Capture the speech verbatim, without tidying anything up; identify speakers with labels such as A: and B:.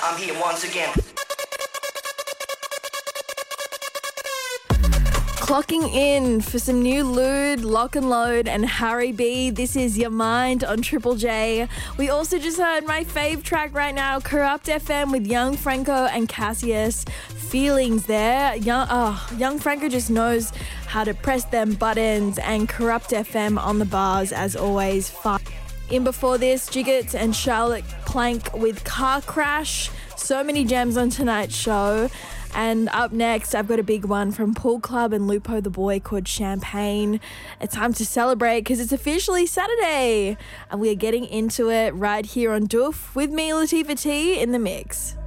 A: I'm here once again.
B: Clocking in for some new Lude, Lock and Load and Harry B. This is Your Mind on Triple J. We also just heard my fave track right now, Corrupt F M with Young Franco and Cassius. Feelings there. Young, oh, Young Franco just knows how to press them buttons, and Corrupt F M on the bars as always. Fun. In before this, Jiggets and Charlotte Plank with Car Crash. So many gems on tonight's show. And up next, I've got a big one from Pool Club and Lupo the Boy called Champagne. It's time to celebrate because it's officially Saturday. And we are getting into it right here on Doof with me, Latifah T, in the mix.